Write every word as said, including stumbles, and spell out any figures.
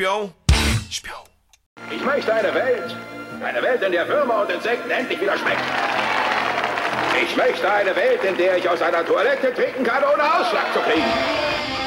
Spion. Spion. Ich möchte eine Welt. Eine Welt, in der Würmer und Insekten endlich wieder schmecken. Ich möchte eine Welt, in der ich aus einer Toilette trinken kann, ohne Ausschlag zu kriegen.